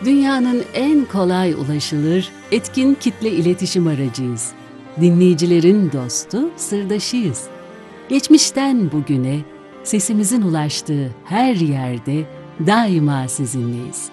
Dünyanın en kolay ulaşılır, etkin kitle iletişim aracıyız. Dinleyicilerin dostu, sırdaşıyız. Geçmişten bugüne, sesimizin ulaştığı her yerde daima sizinleyiz.